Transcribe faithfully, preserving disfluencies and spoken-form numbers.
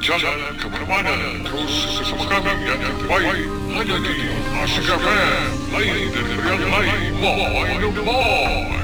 Jangan ke mana-mana. Terus bersama kami yang terbaik hanya di Asyik F M. Lain daripada yang lain. More in the more.